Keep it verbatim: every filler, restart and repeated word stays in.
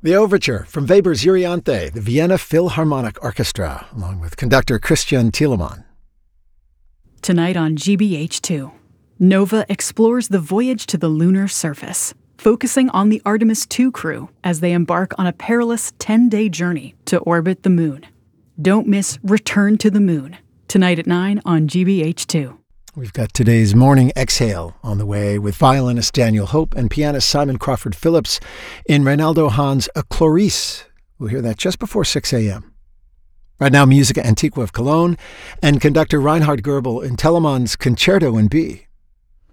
The Overture from Weber's Euryanthe, the Vienna Philharmonic Orchestra, along with conductor Christian Thielemann. Tonight on G B H two, Nova explores the voyage to the lunar surface, focusing on the Artemis two crew as they embark on a perilous ten-day journey to orbit the moon. Don't miss Return to the Moon, tonight at nine on G B H two. We've got today's Morning Exhale on the way with violinist Daniel Hope and pianist Simon Crawford Phillips in Reynaldo Hahn's A Clarice. We'll hear that just before six a.m. Right now, Musica Antiqua of Cologne and conductor Reinhard Goebel in Telemann's Concerto in B.